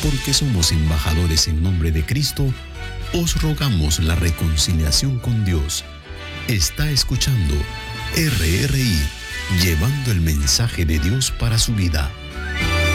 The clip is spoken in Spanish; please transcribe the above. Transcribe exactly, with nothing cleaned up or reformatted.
porque somos embajadores en nombre de Cristo, os rogamos la reconciliación con Dios. Está escuchando R R I, llevando el mensaje de Dios para su vida.